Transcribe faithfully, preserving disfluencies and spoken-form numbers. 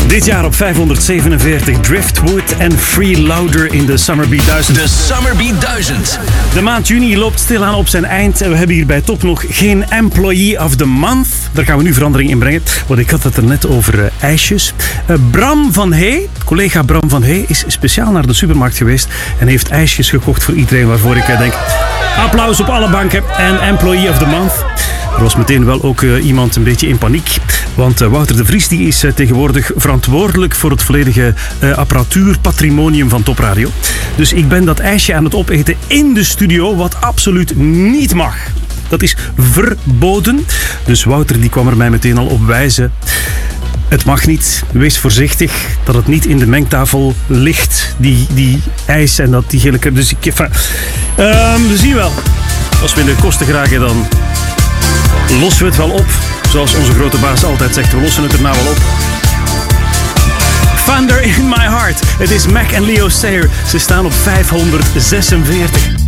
Dit jaar op vijfhonderdzevenenveertig Driftwood en Free Louder in de Summerbeat duizend. De Summerbeat duizend. De maand juni loopt stilaan op zijn eind. We hebben hier bij Top nog geen Employee of the Month. Daar gaan we nu verandering in brengen. Want ik had het er net over uh, ijsjes. Uh, Bram van Hey, collega Bram van Hey, is speciaal naar de supermarkt geweest en heeft ijsjes gekocht voor iedereen, waarvoor ik uh, denk... Applaus op alle banken en Employee of the Month. Er was meteen wel ook uh, iemand een beetje in paniek. Want uh, Wouter de Vries die is uh, tegenwoordig verantwoordelijk voor het volledige uh, apparatuurpatrimonium van Top Radio. Dus ik ben dat ijsje aan het opeten in de studio, wat absoluut niet mag. Dat is verboden. Dus Wouter die kwam er mij meteen al op wijzen. Het mag niet. Wees voorzichtig dat het niet in de mengtafel ligt, die, die ijs en dat die gele crème. Dus ik... Enfin, um, we zien wel. Als we in de kosten geraken, dan lossen we het wel op. Zoals onze grote baas altijd zegt, we lossen het erna wel op. Thunder in my heart. Het is Mac en Leo Sayer. Ze staan op vijfhonderdzesenveertig.